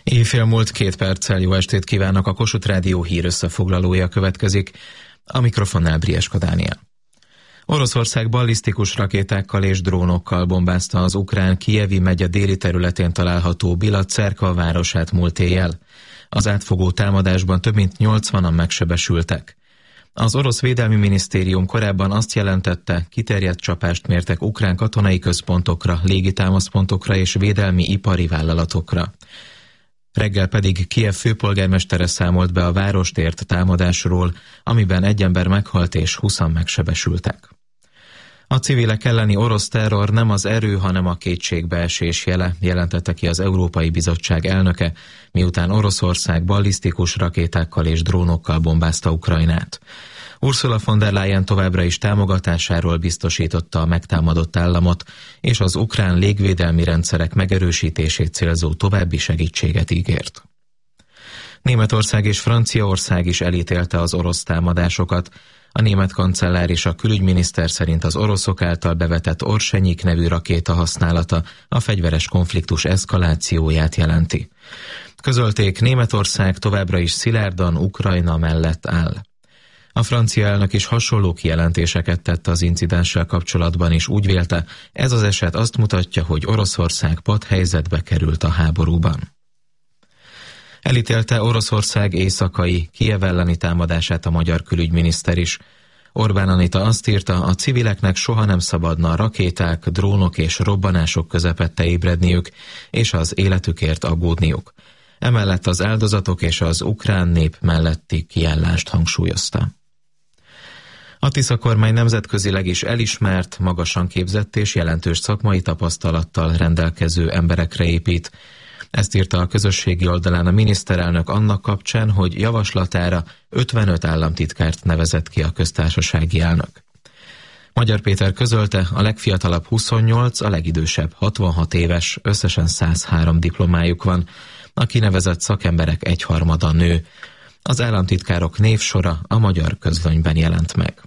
Éjfél múlt 2 perccel, jó estét kívánok, a Kossuth Rádió hír összefoglalója következik, a mikrofonnál Brieska Dániel. Oroszország ballisztikus rakétákkal és drónokkal bombázta az ukrán Kijevi megye déli területén található Bilat-Cerkva városát múlt éjjel. Az átfogó támadásban több mint 80-an megsebesültek. Az orosz védelmi minisztérium korábban azt jelentette, kiterjedt csapást mértek ukrán katonai központokra, légitámaszpontokra és védelmi ipari vállalatokra. Reggel pedig Kijev főpolgármestere számolt be a várost ért támadásról, amiben 1 ember meghalt és 20-an megsebesültek. A civilek elleni orosz terror nem az erő, hanem a kétségbeesés jele, jelentette ki az Európai Bizottság elnöke, miután Oroszország ballisztikus rakétákkal és drónokkal bombázta Ukrajnát. Ursula von der Leyen továbbra is támogatásáról biztosította a megtámadott államot, és az ukrán légvédelmi rendszerek megerősítését célzó további segítséget ígért. Németország és Franciaország is elítélte az orosz támadásokat. A német kancellár és a külügyminiszter szerint az oroszok által bevetett Orsenyik nevű rakéta használata a fegyveres konfliktus eszkalációját jelenti. Közölték, Németország továbbra is szilárdan Ukrajna mellett áll. A francia elnök is hasonló kijelentéseket tett az incidenssel kapcsolatban, és úgy vélte, ez az eset azt mutatja, hogy Oroszország patthelyzetbe került a háborúban. Elítélte Oroszország éjszakai, Kijev elleni támadását a magyar külügyminiszter is. Orbán Anita azt írta, a civileknek soha nem szabadna rakéták, drónok és robbanások közepette ébredniük, és az életükért aggódniuk. Emellett az áldozatok és az ukrán nép melletti kiállást hangsúlyozta. A Tisza kormány nemzetközileg is elismert, magasan képzett és jelentős szakmai tapasztalattal rendelkező emberekre épít. Ezt írta a közösségi oldalán a miniszterelnök annak kapcsán, hogy javaslatára 55 államtitkárt nevezett ki a köztársasági elnök. Magyar Péter közölte, a legfiatalabb 28, a legidősebb 66 éves, összesen 103 diplomájuk van. A kinevezett szakemberek 1/3 nő. Az államtitkárok névsora a Magyar Közlönyben jelent meg.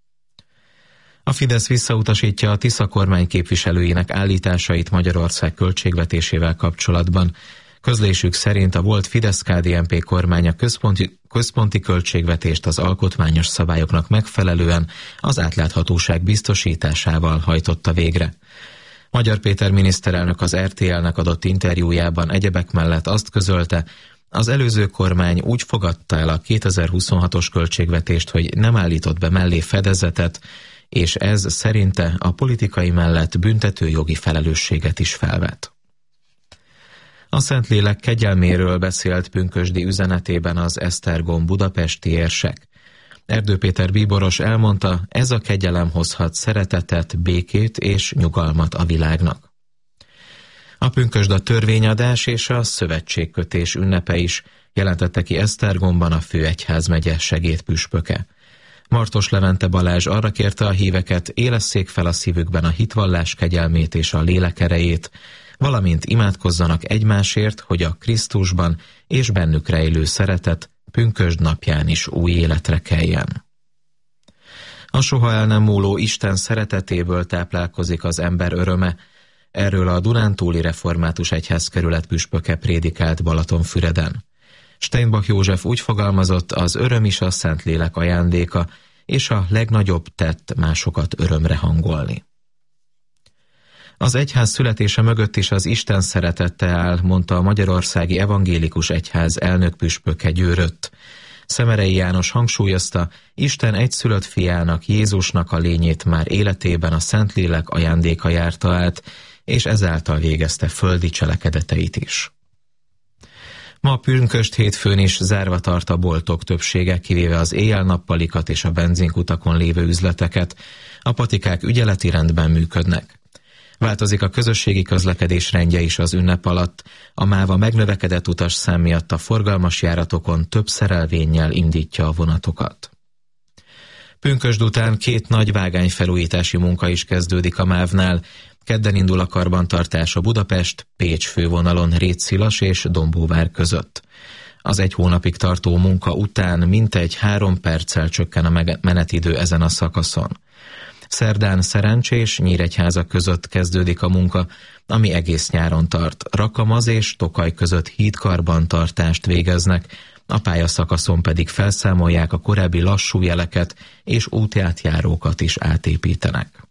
A Fidesz visszautasítja a Tisza kormány képviselőinek állításait Magyarország költségvetésével kapcsolatban. Közlésük szerint a volt Fidesz-KDNP kormány a központi költségvetést az alkotmányos szabályoknak megfelelően az átláthatóság biztosításával hajtotta végre. Magyar Péter miniszterelnök az RTL-nek adott interjújában egyebek mellett azt közölte, az előző kormány úgy fogadta el a 2026-os költségvetést, hogy nem állított be mellé fedezetet, és ez szerinte a politikai mellett büntetőjogi felelősséget is felvet. A Szentlélek kegyelméről beszélt pünkösdi üzenetében az Esztergom budapesti érsek. Erdő Péter bíboros elmondta, ez a kegyelem hozhat szeretetet, békét és nyugalmat a világnak. A pünkösd a törvényadás és a szövetségkötés ünnepe is, jelentette ki Esztergomban a főegyházmegye segédpüspöke. Martos Levente Balázs arra kérte a híveket, élesszék fel a szívükben a hitvallás kegyelmét és a lélek erejét, valamint imádkozzanak egymásért, hogy a Krisztusban és bennük rejlő szeretet pünkösd napján is új életre keljen. A soha el nem múló Isten szeretetéből táplálkozik az ember öröme. Erről a Dunántúli Református Egyházkerület püspöke prédikált Balatonfüreden. Steinbach József úgy fogalmazott, az öröm is a Szentlélek ajándéka, és a legnagyobb tett másokat örömre hangolni. Az egyház születése mögött is az Isten szeretete áll, mondta a Magyarországi Evangélikus Egyház elnökpüspöke Győrött. Szemerei János hangsúlyozta, Isten egyszülött fiának, Jézusnak a lényét már életében a Szentlélek ajándéka járta át, és ezáltal végezte földi cselekedeteit is. Ma pünkösd hétfőn is zárva tart a boltok többsége, kivéve az éjjel-nappalikat és a benzinkutakon lévő üzleteket. A patikák ügyeleti rendben működnek. Változik a közösségi közlekedés rendje is az ünnep alatt. A MÁVA megnövekedett utasszám miatt a forgalmas járatokon több szerelvénnyel indítja a vonatokat. Pünkösd után 2 nagy vágányfelújítási munka is kezdődik a MÁV-nál. Kedden indul a karbantartás a Budapest-Pécs fővonalon Rétszilas és Dombóvár között. Az 1 hónapig tartó munka után mintegy 3 perccel csökken a menetidő ezen a szakaszon. Szerdán Szerencsés, Nyíregyháza között kezdődik a munka, ami egész nyáron tart. Rakamaz és Tokaj között hídkarbantartást végeznek, a pályaszakaszon pedig felszámolják a korábbi lassú jeleket és útjátjárókat is átépítenek.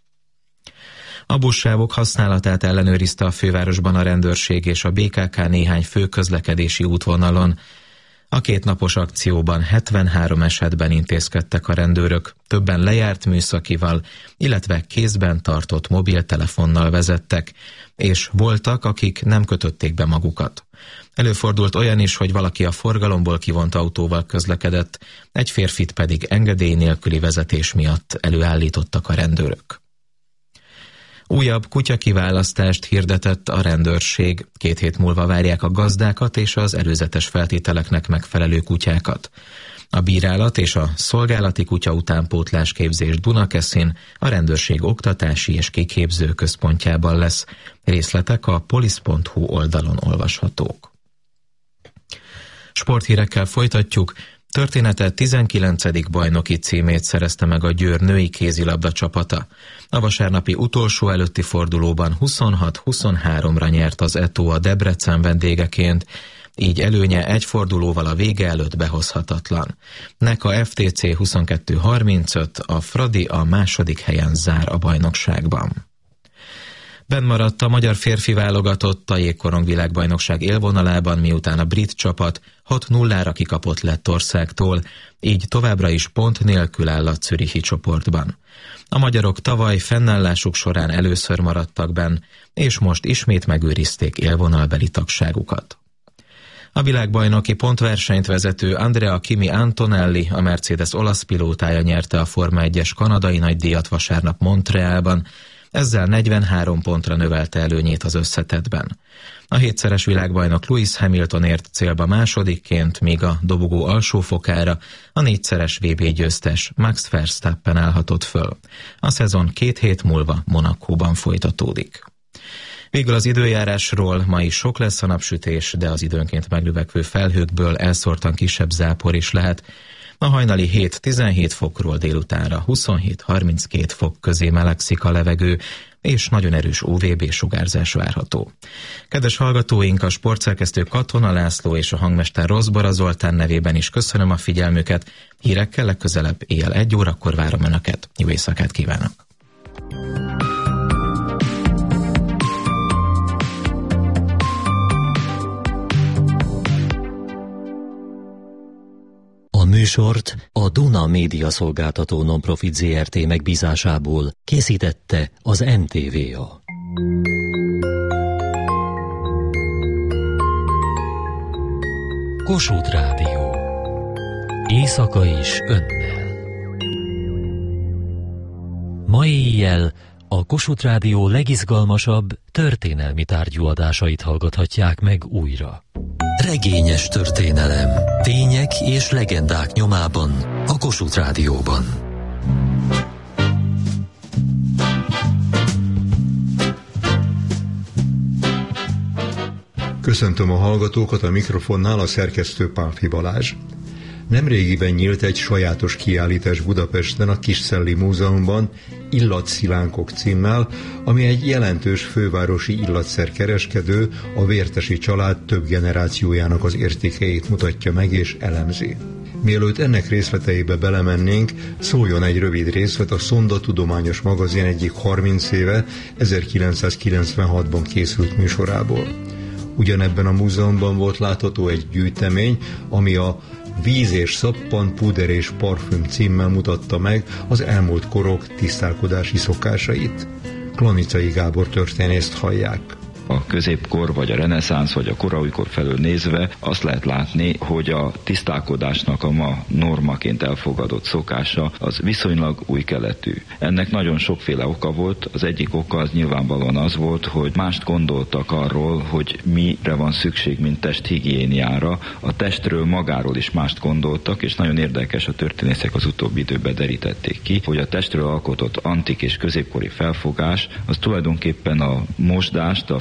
A buszsávok használatát ellenőrizte a fővárosban a rendőrség és a BKK néhány fő közlekedési útvonalon. A 2 napos akcióban 73 esetben intézkedtek a rendőrök, többen lejárt műszakival, illetve kézben tartott mobiltelefonnal vezettek, és voltak, akik nem kötötték be magukat. Előfordult olyan is, hogy valaki a forgalomból kivont autóval közlekedett, egy férfit pedig engedély nélküli vezetés miatt előállítottak a rendőrök. Újabb kutyakiválasztást hirdetett a rendőrség. 2 hét múlva várják a gazdákat és az előzetes feltételeknek megfelelő kutyákat. A bírálat és a szolgálati kutya utánpótlás képzés Dunakeszin a rendőrség oktatási és kiképző központjában lesz. Részletek a polisz.hu oldalon olvashatók. Sporthírekkel folytatjuk. Története 19. bajnoki címét szerezte meg a Győr női kézilabda csapata. A vasárnapi utolsó előtti fordulóban 26-23-ra nyert az Eto a Debrecen vendégeként, így előnye egy fordulóval a vége előtt behozhatatlan. Neka FTC 22-35, a Fradi a második helyen zár a bajnokságban. Bennmaradt a magyar férfi válogatott a jégkorong világbajnokság élvonalában, miután a brit csapat 6-0-ra kikapott Lettországtól, így továbbra is pont nélkül áll a zürichi csoportban. A magyarok tavaly fennállásuk során először maradtak benn, és most ismét megőrizték élvonalbeli tagságukat. A világbajnoki pontversenyt vezető Andrea Kimi Antonelli, a Mercedes olasz pilótája nyerte a Forma 1-es kanadai nagydíjat vasárnap Montrealban, ezzel 43 pontra növelte előnyét az összetettben. A 7-szeres világbajnok Lewis Hamilton ért célba másodikként, míg a dobogó alsó fokára a 4-szeres VB győztes Max Verstappen állhatott föl. A szezon 2 hét múlva Monacóban folytatódik. Végül az időjárásról: ma is sok lesz a napsütés, de az időnként megnövekvő felhőkből elszórtan kisebb zápor is lehet. A hajnali 7-17 fokról délutánra 27-32 fok közé melegszik a levegő, és nagyon erős UVB sugárzás várható. Kedves hallgatóink, a sportszerkesztő Katona László és a hangmester Rozbora Zoltán nevében is köszönöm a figyelmüket. Hírekkel legközelebb éjjel 1 órakor várom Önöket. Jó éjszakát kívánok! A műsort a Duna Média Szolgáltató Nonprofit Zrt. Megbízásából készítette az NTVA. Kossuth Rádió. Éjszaka is önnel. Ma éjjel a Kossuth Rádió legizgalmasabb történelmi tárgyú adásait hallgathatják meg újra. Regényes történelem. Tények és legendák nyomában a Kossuth Rádióban. Köszöntöm a hallgatókat, a mikrofonnál a szerkesztő Pálfi Balázs. Nemrégiben nyílt egy sajátos kiállítás Budapesten a Kisszelli Múzeumban, Illatszilánkok címmel, ami egy jelentős fővárosi illatszerkereskedő, a Vértesi család több generációjának az értékeit mutatja meg és elemzi. Mielőtt ennek részleteibe belemennénk, szóljon egy rövid részlet a Szonda tudományos magazin egyik 30 éve, 1996-ban készült műsorából. Ugyanebben a múzeumban volt látható egy gyűjtemény, ami a Víz és szappan, puder és parfüm címmel mutatta meg az elmúlt korok tisztálkodási szokásait. Klanicai Gábor történészt hallják. A középkor, vagy a reneszánsz, vagy a koraújkor felől nézve azt lehet látni, hogy a tisztálkodásnak a ma normaként elfogadott szokása az viszonylag új keletű. Ennek nagyon sokféle oka volt. Az egyik oka az nyilvánvalóan az volt, hogy mást gondoltak arról, hogy mire van szükség, mint testhigiéniára. A testről magáról is mást gondoltak, és nagyon érdekes, a történészek az utóbbi időben derítették ki, hogy a testről alkotott antik és középkori felfogás az tulajdonképpen a mosdást, a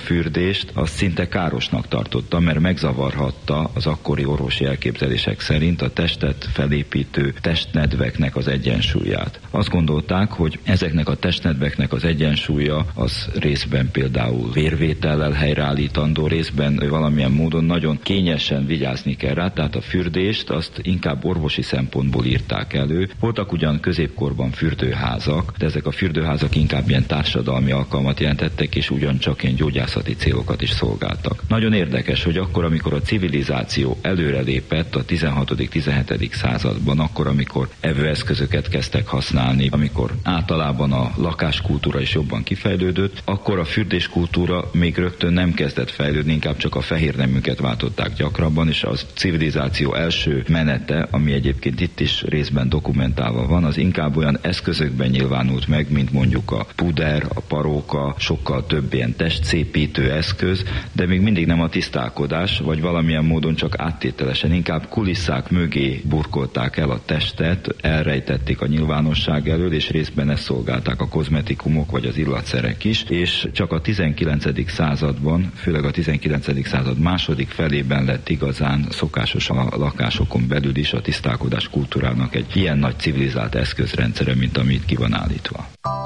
fürdést azt szinte károsnak tartotta, mert megzavarhatta az akkori orvosi elképzelések szerint a testet felépítő testnedveknek az egyensúlyát. Azt gondolták, hogy ezeknek a testnedveknek az egyensúlya az részben például vérvétellel helyreállítandó, részben valamilyen módon nagyon kényesen vigyázni kell rá, tehát a fürdést azt inkább orvosi szempontból írták elő. Voltak ugyan középkorban fürdőházak, de ezek a fürdőházak inkább ilyen társadalmi alkalmat jelentettek, és ugyancsak ilyen gyógyászati célokat is szolgáltak. Nagyon érdekes, hogy akkor, amikor a civilizáció előrelépett a 16.-17. században, akkor, amikor evőeszközöket kezdtek használni, amikor általában a lakáskultúra is jobban kifejlődött, akkor a fürdéskultúra még rögtön nem kezdett fejlődni, inkább csak a fehérneműket váltották gyakrabban, és a civilizáció első menete, ami egyébként itt is részben dokumentálva van, az inkább olyan eszközökben nyilvánult meg, mint mondjuk a puder, a paróka, sokkal több ilyen testszépítő eszköz, de még mindig nem a tisztálkodás, vagy valamilyen módon csak áttételesen, inkább kulisszák mögé burkolták el a testet, elrejtették a nyilvánosság elől, és részben ezt szolgálták a kozmetikumok vagy az illatszerek is, és csak a 19. században, főleg a 19. század második felében lett igazán szokásos a lakásokon belül is a tisztálkodás kultúrának egy ilyen nagy civilizált eszközrendszere, mint amit ki van állítva.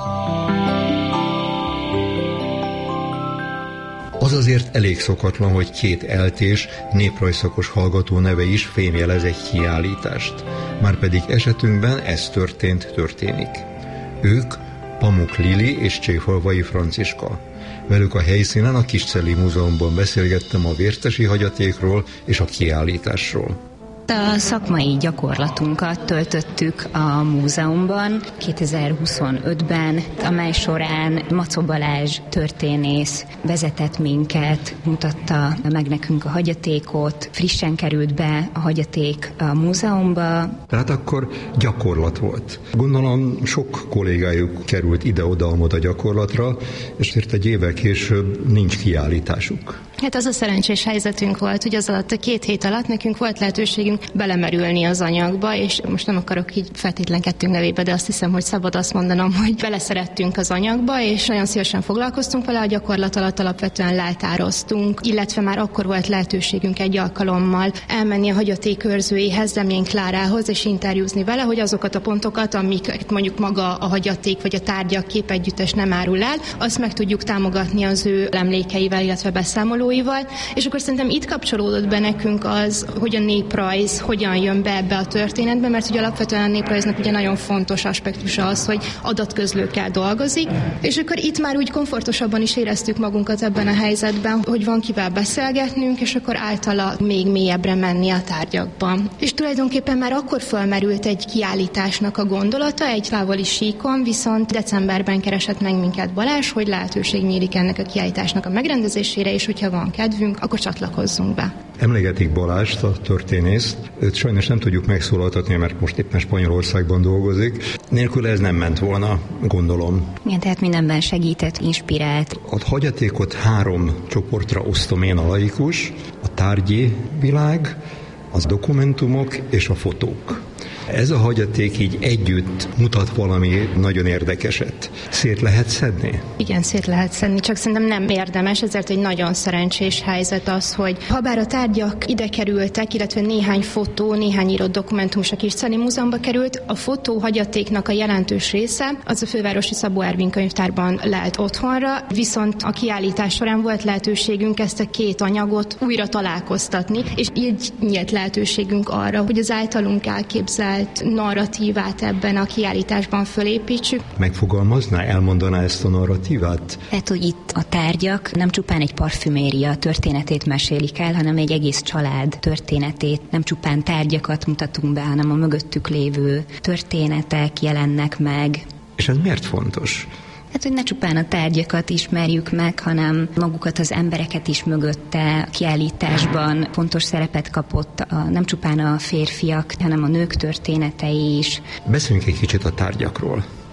Az azért elég szokatlan, hogy két eltés, néprajzszakos hallgató neve is fémjelez egy kiállítást. Márpedig esetünkben ez történik. Ők Pamuk Lili és Cséfalvai Franciska. Velük a helyszínen a Kiscelli Múzeumban beszélgettem a vértesi hagyatékról és a kiállításról. A szakmai gyakorlatunkat töltöttük a múzeumban 2025-ben, amely során Macó Balázs történész vezetett minket, mutatta meg nekünk a hagyatékot, frissen került be a hagyaték a múzeumba. Tehát akkor gyakorlat volt. Gondolom sok kollégájuk került ide-oda-amoda gyakorlatra, és egy évvel később nincs kiállításuk. Hát az a szerencsés helyzetünk volt, hogy az alatt a 2 hét alatt nekünk volt lehetőségünk belemerülni az anyagba, és most nem akarok így feltétlenkedtünk nevébe, de azt hiszem, hogy szabad azt mondanom, hogy beleszerettünk az anyagba, és nagyon szívesen foglalkoztunk vele, a gyakorlat alatt alapvetően leltároztunk, illetve már akkor volt lehetőségünk egy alkalommal elmenni a hagyatékőrzőjéhez, Demjén Klárához, és interjúzni vele, hogy azokat a pontokat, amiket mondjuk maga a hagyaték vagy a tárgyak képegyüttes nem árul el, azt meg tudjuk támogatni az ő emlékeivel, illetve beszámolóival. És akkor szerintem itt kapcsolódott be nekünk az, hogy a néprajz hogyan jön be ebbe a történetbe, mert ugye alapvetően a néprajznak ugye nagyon fontos aspektusa az, hogy adatközlőkkel dolgozik, és akkor itt már úgy komfortosabban is éreztük magunkat ebben a helyzetben, hogy van kivel beszélgetnünk, és akkor általa még mélyebbre menni a tárgyakban. És tulajdonképpen már akkor fölmerült egy kiállításnak a gondolata, egy távoli síkon, viszont decemberben keresett meg minket Balázs, hogy lehetőség nyílik ennek a kiállításnak a megrendezésére, és hogyha van kedvünk, akkor csatlakozzunk be. Emlegetik Balást, a történészt. Őt sajnos nem tudjuk megszólaltatni, mert most éppen Spanyolországban dolgozik. Nélkül ez nem ment volna, gondolom. Igen, tehát mindenben segített, inspirált. A hagyatékot 3 csoportra osztom én, a laikus, a tárgyi világ, az dokumentumok és a fotók. Ez a hagyaték így együtt mutat valami nagyon érdekeset. Szét lehet szedni? Igen, szét lehet szedni, csak szerintem nem érdemes, ezért egy nagyon szerencsés helyzet az, hogy habár a tárgyak ide kerültek, illetve néhány fotó, néhány írott dokumentum is a Kiscelli Múzeumba került, a fotó hagyatéknak a jelentős része az a Fővárosi Szabó Ervin könyvtárban lelt otthonra, viszont a kiállítás során volt lehetőségünk ezt a 2 anyagot újra találkoztatni, és így nyílt lehetőségünk arra, hogy az általunk elképzelt narratívát ebben a kiállításban fölépítsük. Megfogalmazná, elmondaná ezt a narratívát? Hát, hogy itt a tárgyak nem csupán egy parfüméria történetét mesélik el, hanem egy egész család történetét. Nem csupán tárgyakat mutatunk be, hanem a mögöttük lévő történetek jelennek meg. És ez miért fontos? Hát, hogy ne csupán a tárgyakat ismerjük meg, hanem magukat, az embereket is mögötte. A kiállításban fontos szerepet kapott nem csupán a férfiak, hanem a nők történetei is. Beszéljünk egy kicsit a tárgyakról.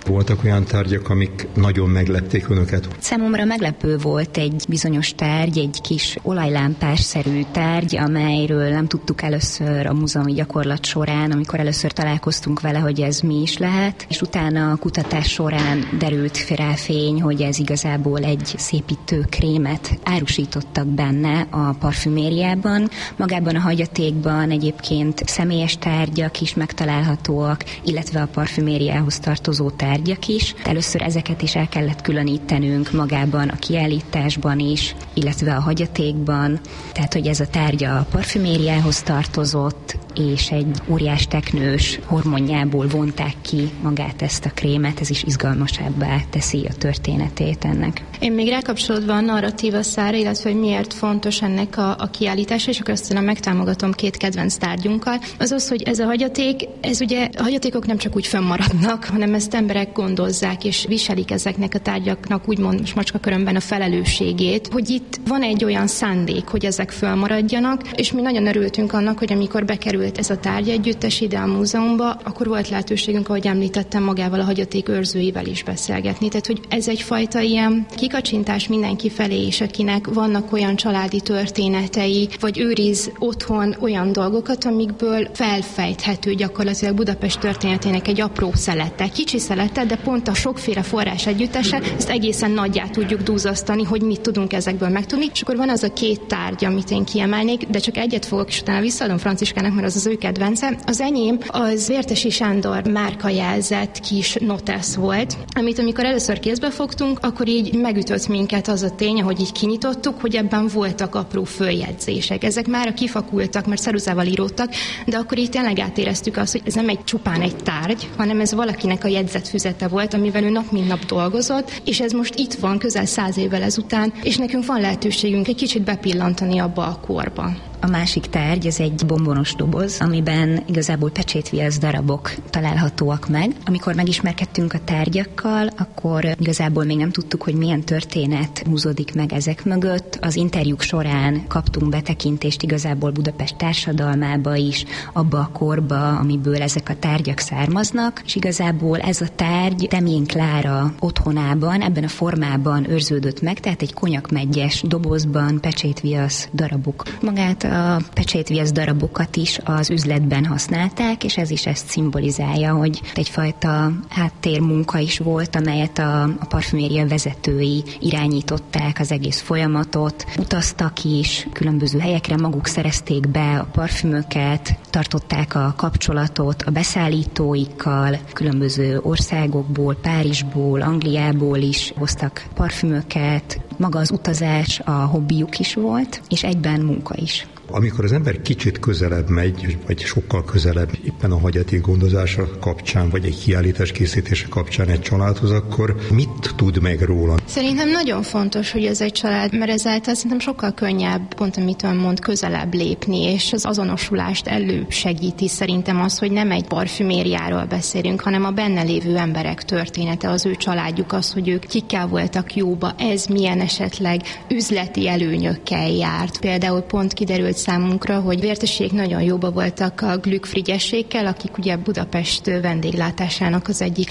Voltak olyan tárgyak, amik nagyon meglepték önöket? Számomra meglepő volt egy bizonyos tárgy, egy kis olajlámpásszerű tárgy, amelyről nem tudtuk először a múzeumi gyakorlat során, amikor először találkoztunk vele, hogy ez mi is lehet, és utána a kutatás során derült rá fény, hogy ez igazából egy szépítő krémet árusítottak benne a parfümériában. Magában a hagyatékban egyébként személyes tárgyak is megtalálhatóak, illetve a parfümériához tartozó tárgyak is. Először ezeket is el kellett különítenünk magában a kiállításban is, illetve a hagyatékban. Tehát, hogy ez a tárgya a parfümériához tartozott, és egy óriás teknős hormonjából vonták ki magát ezt a krémet, ez is izgalmasabbá teszi a történetét ennek. Én még rákapcsolódva a narratíva szára, illetve hogy miért fontos ennek a kiállítása, és akkor aztán megtámogatom két kedvenc tárgyunkkal, az az, hogy ez a hagyaték, ez ugye a hagyatékok nem csak úgy fönnmaradnak, hanem ezt emberek gondozzák, és viselik ezeknek a tárgyaknak úgymond most macskakörömben a felelősségét, hogy itt van egy olyan szándék, hogy ezek fönnmaradjanak, és mi nagyon örültünk annak, hogy amikor bekerült ez a tárgyegyüttes ide a múzeumba, akkor volt lehetőségünk, ahogy említettem, magával a hagyaték őrzőivel is beszélgetni. Tehát, hogy ez egyfajta ilyen kikacsintás mindenki felé, és akinek vannak olyan családi történetei, vagy őriz otthon olyan dolgokat, amikből felfejthető gyakorlatilag Budapest történetének egy apró szelete, kicsi szelete, de pont a sokféle forrás együttese, ezt egészen nagyjá tudjuk dúzasztani, hogy mit tudunk ezekből megtudni. És akkor van az a két tárgy, amit én kiemelnék, de csak egyet fogok, és utána visszaadom Franciskának, mert az ő kedvence. Az enyém az Vértesi Sándor márkajelzett kis notesz volt, amit amikor először kézbe fogtunk, akkor így megütött minket az a tény, hogy így kinyitottuk, hogy ebben voltak apró följegyzések. Ezek már kifakultak, mert ceruzával íródtak, de akkor így tényleg átéreztük azt, hogy ez nem egy csupán egy tárgy, hanem ez valakinek a jegyzetfüzete volt, amivel ő nap mint nap dolgozott, és ez most itt van közel 100 évvel ezután, és nekünk van lehetőségünk egy kicsit bepillantani abba a korba. A másik tárgy, ez egy bombonos doboz, amiben igazából pecsétviasz darabok találhatóak meg. Amikor megismerkedtünk a tárgyakkal, akkor igazából még nem tudtuk, hogy milyen történet húzódik meg ezek mögött. Az interjúk során kaptunk betekintést igazából Budapest társadalmába is, abba a korba, amiből ezek a tárgyak származnak, és igazából ez a tárgy Demjén Klára otthonában, ebben a formában őrződött meg, tehát egy konyakmeggyes dobozban pecsétviasz darabok. Magát a pecsétviasz darabokat is az üzletben használták, és ez is ezt szimbolizálja, hogy egyfajta háttérmunka is volt, amelyet a parfüméria vezetői irányították az egész folyamatot, utaztak is különböző helyekre, maguk szerezték be a parfümöket, tartották a kapcsolatot a beszállítóikkal, különböző országokból, Párizsból, Angliából is hoztak parfümöket, maga az utazás a hobbiuk is volt, és egyben munka is. Amikor az ember kicsit közelebb megy, vagy sokkal közelebb éppen a hagyaték gondozása kapcsán, vagy egy kiállítás készítése kapcsán egy családhoz, akkor mit tud meg róla? Szerintem nagyon fontos, hogy ez egy család, mert ezáltal szerintem sokkal könnyebb, pont amit ön mond, közelebb lépni, és az azonosulást elősegíti szerintem az, hogy nem egy parfümériáról beszélünk, hanem a benne lévő emberek története, az ő családjuk, az, hogy ők kikkel voltak jóba, ez milyen esetleg üzleti előnyökkel járt. Például pont kiderült számunkra, hogy Vértesék nagyon jóba voltak a Glück Frigyessékkel, akik ugye Budapest vendéglátásának az egyik